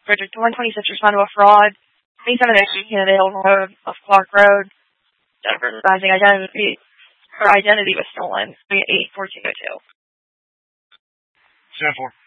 Frederick 126 responded to a fraud. 27 Kennedy Hill Road of Clark Road. Jennifer's identity. Her identity was stolen. 81402. 7-4.